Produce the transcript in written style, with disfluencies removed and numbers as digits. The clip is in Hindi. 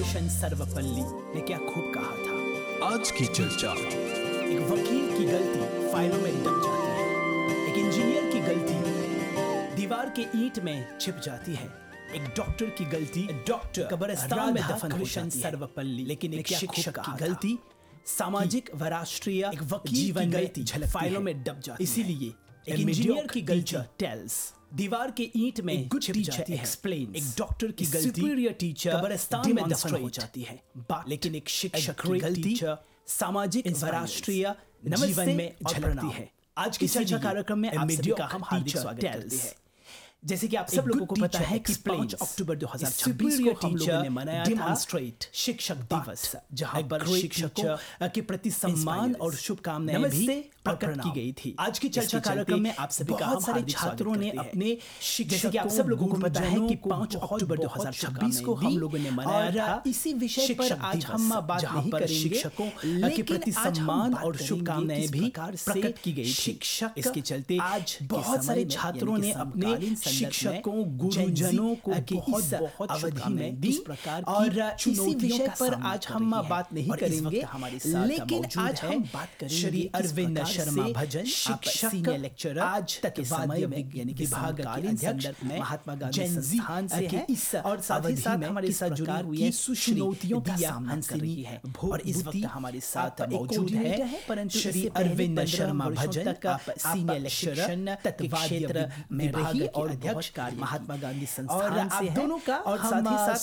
राधाकृष्ण सर्वपल्ली ने क्या खूब कहा था। आज की चर्चा। एक वकील की गलती फाइलों में दब जाती है, एक इंजीनियर की गलती दीवार के ईंट में छिप जाती है, एक डॉक्टर की गलती कब्रिस्तान में दफन हो जाती है। सर्वपल्ली, लेकिन एक शिक्षक की गलती सामाजिक व राष्ट्रीय एक वकील जीवन गलती फाइलों में दब जाती है। इसीलिए एक इंजीनियर की गलती टेल्स दीवार के ईंट में छिप जाती है, एक्सप्लेन एक डॉक्टर की गलती सुपीरियर टीचर कब्रिस्तान में दफन हो जाती है। लेकिन एक शिक्षक की गलती सामाजिक व राष्ट्रीय जीवन में झलकती है। आज की चर्चा कार्यक्रम में आप सभी का हम हार्दिक स्वागत करते हैं। जैसे कि आप सब लोगों को पता है कि 5 अक्टूबर 2026 को हम लोगों ने मनाया डेमोन्स्ट्रेट शिक्षक दिवस, जहां पर शिक्षकों के प्रति सम्मान और शुभकामनाएं भी प्रकट की गई थी। आज की चर्चा कार्यक्रम में आप सभी का हम हार्दिक छात्रों ने अपने जैसे कि आप सब लोगों को पता है कि 5 अक्टूबर 2026 को हम लोगों ने मनाया था। इसी विषय पर आज हम बात नहीं करेंगे। शिक्षकों के प्रति सम्मान और शुभकामनाएं भी प्रकट की गई थी। इसके चलते आज बहुत सारे छात्रों ने अपने शिक्षकों गुरुजनों को बहुत अवधि में इस प्रकार और इसी विषय पर आज हम बात नहीं करेंगे, लेकिन आज हम बात करेंगे श्री अरविंद शर्मा भजन, शिक्षक सीनियर लेक्चरर आज तक समय विज्ञान विभाग के अध्यक्ष महात्मा गांधी संस्थान से है और साथ ही साथ हमारे साथ जुड़ी हुई चुनौतियों का सामना कर रही है और इस वक्त हमारे साथ मौजूद है परंतु श्री अरविंद शर्मा भजन का सीनियर लेक्चरर तत्वाद क्षेत्र में रही और अध्यक्ष महात्मा गांधी संस्थान से दोनों का और साथ ही साथ